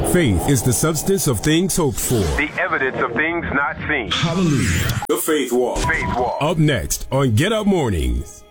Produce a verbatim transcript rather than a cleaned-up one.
Faith is the substance of things hoped for. The evidence of things not seen. Hallelujah. The Faith Walk. Faith Walk. Up next on Get Up Mornings.